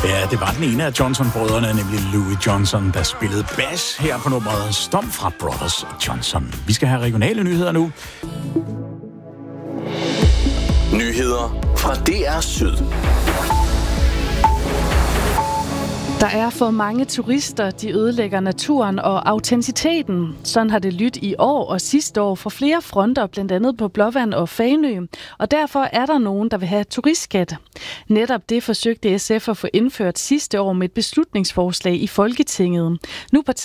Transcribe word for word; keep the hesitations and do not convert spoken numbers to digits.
Ja, det var den ene af Johnson-brødrene, nemlig Louis Johnson, der spillede bas her på nummeret Stomp fra Brothers Johnson. Vi skal have regionale nyheder nu. Nyheder fra D R Syd. Der er for mange turister, de ødelægger naturen og autenticiteten. Sådan har det lyttet i år og sidste år for flere fronter, blandt andet på Blåvand og Fanø. Og derfor er der nogen, der vil have turistskat. Netop det forsøgte S F at få indført sidste år med et beslutningsforslag i Folketinget. Nu